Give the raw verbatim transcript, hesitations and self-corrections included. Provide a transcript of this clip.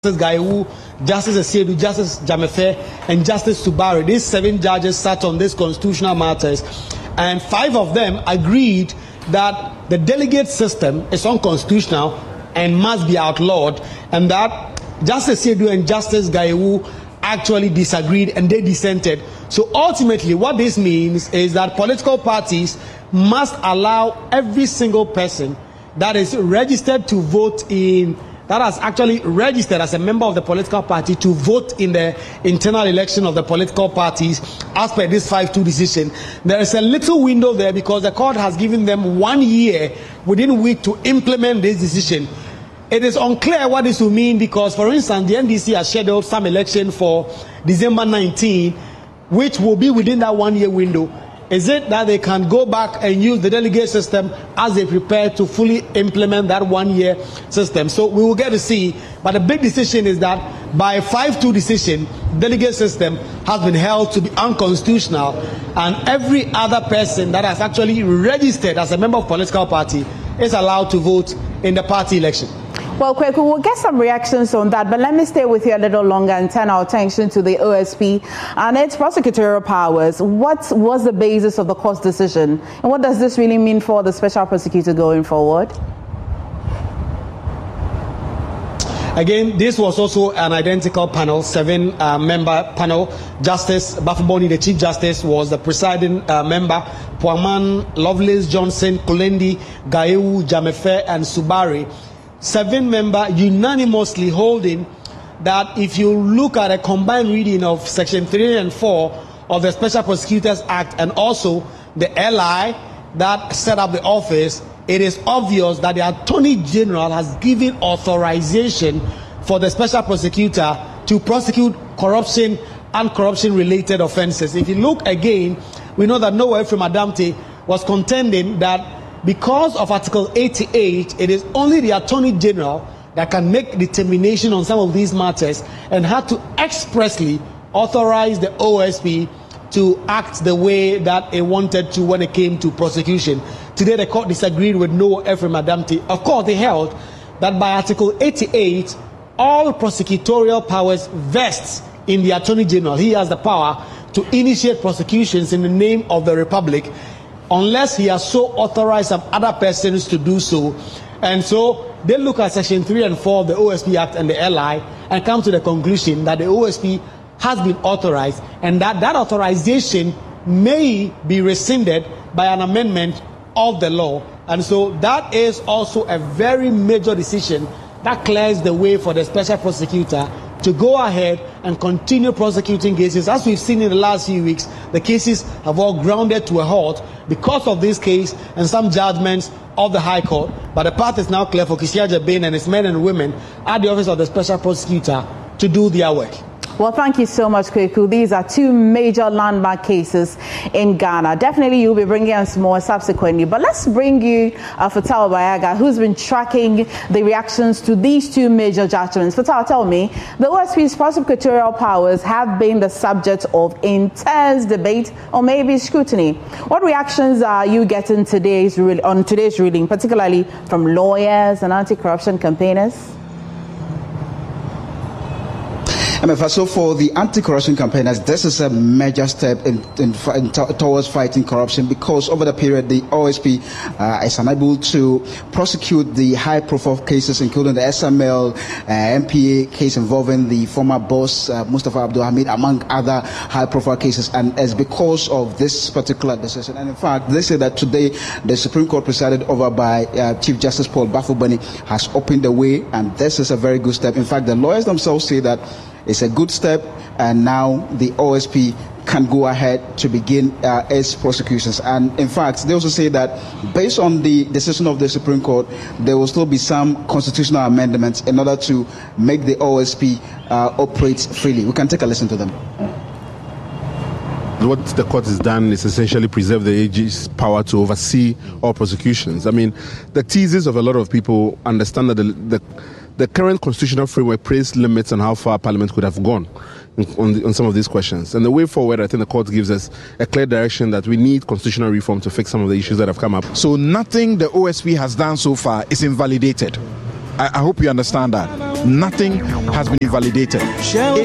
Gaiwu, Justice Asiedu, Justice Jamefe, and Justice Subari. These seven judges sat on these constitutional matters, and five of them agreed that the delegate system is unconstitutional and must be outlawed, and that Justice Asiedu and Justice Gaiwu actually disagreed and they dissented. So ultimately, what this means is that political parties must allow every single person that is registered to vote in that has actually registered as a member of the political party to vote in the internal election of the political parties as per this five two decision. There is a little window there because the court has given them one year within which to implement this decision. It is unclear what this will mean because, for instance, the N D C has scheduled some election for December nineteenth, which will be within that one year window. Is it that they can go back and use the delegate system as they prepare to fully implement that one-year system? So we will get to see. But the big decision is that by five two decision, delegate system has been held to be unconstitutional, and every other person that has actually registered as a member of a political party is allowed to vote in the party election. Well, Kweku, we'll get some reactions on that, but let me stay with you a little longer and turn our attention to the O S P and its prosecutorial powers. What was the basis of the court's decision, and what does this really mean for the special prosecutor going forward? Again, this was also an identical panel, seven-member uh, panel. Justice Bafuboni, the Chief Justice, was the presiding uh, member. Puaman, Lovelace, Johnson, Kulendi, Gaiwu, Jamefe, and Subari. Seven member unanimously holding that if you look at a combined reading of section three and four of the Special Prosecutors Act and also the L I that set up the office, it is obvious that the Attorney General has given authorization for the Special Prosecutor to prosecute corruption and corruption related offenses. If you look again, we know that Noah Ephraim Adamte was contending that because of Article eighty-eight, it is only the Attorney General that can make determination on some of these matters and had to expressly authorize the O S P to act the way that it wanted to when it came to prosecution. Today, the court disagreed with Noah Ephraim Adamte. Of course, they held that by Article eighty-eight, all prosecutorial powers vest in the Attorney General. He has the power to initiate prosecutions in the name of the Republic, unless he has so authorized some other persons to do so. And so they look at section three and four of the O S P Act and the L I and come to the conclusion that the O S P has been authorized and that that authorization may be rescinded by an amendment of the law. And so that is also a very major decision that clears the way for the special prosecutor to go ahead and continue prosecuting cases. As we've seen in the last few weeks, the cases have all grounded to a halt because of this case and some judgments of the High Court. But the path is now clear for Kisia Jabane and his men and women at the Office of the Special Prosecutor to do their work. Well, thank you so much, Kweku. These are two major landmark cases in Ghana. Definitely, you'll be bringing us more subsequently. But let's bring you uh, Fatal Bayaga, who's been tracking the reactions to these two major judgments. Fatal, tell me, the O S P's prosecutorial powers have been the subject of intense debate or maybe scrutiny. What reactions are you getting today's on today's ruling, particularly from lawyers and anti-corruption campaigners? I mean, so for the anti-corruption campaigners, this is a major step in, in, in towards fighting corruption because over the period, the O S P uh, is unable to prosecute the high-profile cases, including the S M L, uh, M P A case involving the former boss, uh, Mustafa Abdul Hamid, among other high-profile cases. And it's because of this particular decision. And in fact, they say that today, the Supreme Court, presided over by uh, Chief Justice Paul Bafuboni, has opened the way, and this is a very good step. In fact, the lawyers themselves say that it's a good step, and now the O S P can go ahead to begin uh, its prosecutions. And in fact, they also say that based on the decision of the Supreme Court, there will still be some constitutional amendments in order to make the O S P uh, operate freely. We can take a listen to them. What the court has done is essentially preserve the A G's power to oversee all prosecutions. I mean, the thesis of a lot of people understand that the, the The current constitutional framework placed limits on how far Parliament could have gone on, the, on some of these questions. And the way forward, I think the court gives us a clear direction that we need constitutional reform to fix some of the issues that have come up. So nothing the O S P has done so far is invalidated? I, I hope you understand that. Nothing has been invalidated.